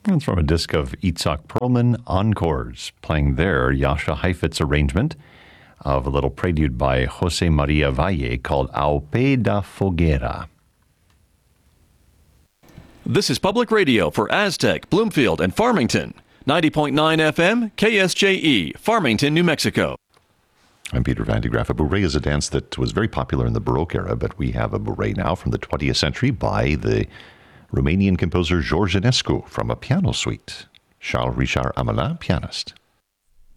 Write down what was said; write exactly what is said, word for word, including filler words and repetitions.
It's from a disc of Itzhak Perlman Encores, playing their Jascha Heifetz arrangement of a little prelude by Jose Maria Valle called Ao Pé da Fogueira. This is Public Radio for Aztec, Bloomfield, and Farmington. ninety point nine F M, K S J E, Farmington, New Mexico. I'm Peter Van de Graaff. A bourrée is a dance that was very popular in the Baroque era, but we have a bourrée now from the twentieth century by the Romanian composer George Enescu from a piano suite. Charles Richard Amelin, pianist.